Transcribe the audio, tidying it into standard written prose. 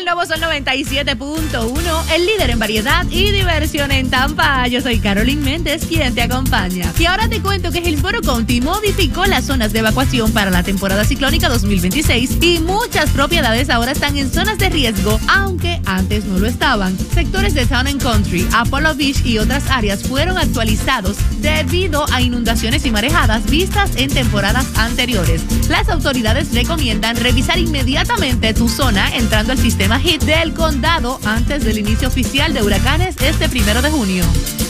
nuevo Sol 97.1, el líder en variedad y diversión en Tampa. Yo soy Carolyn Méndez, quien te acompaña. Y ahora te cuento que Hillsborough County modificó las zonas de evacuación para la temporada ciclónica 2026 y muchas propiedades ahora están en zonas de riesgo, aunque antes no lo estaban. Sectores de Town and Country, Apollo Beach y otras áreas fueron actualizados debido a inundaciones y marejadas vistas en temporadas anteriores. Las autoridades recomiendan revisar inmediatamente tu zona entrando al sistema HIT del condado antes del inicio oficial de huracanes este 1 de junio.